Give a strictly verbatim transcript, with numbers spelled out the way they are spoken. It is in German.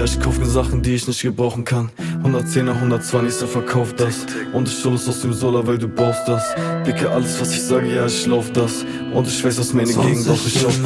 ich kauf mir Sachen, die ich nicht gebrauchen kann. hundertzehner, hundertzwanzig, so verkauf das. Und ich hol es aus dem Solar, weil du brauchst das. Dicke, alles was ich sage, ja ich lauf das. Und ich weiß, was meine Gegend auch ich auf.